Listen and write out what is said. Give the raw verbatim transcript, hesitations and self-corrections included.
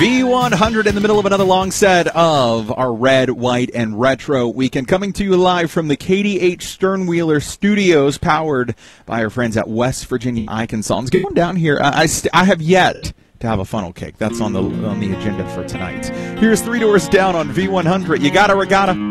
V one hundred in the middle of another long set of our red, white, and retro weekend. Coming to you live from the K D H Sternwheeler Studios, powered by our friends at West Virginia Icon-Songs. Going down here, I, I, I have yet to have a funnel cake. That's on the, on the agenda for tonight. Here's Three Doors Down on V one hundred. You got a regatta?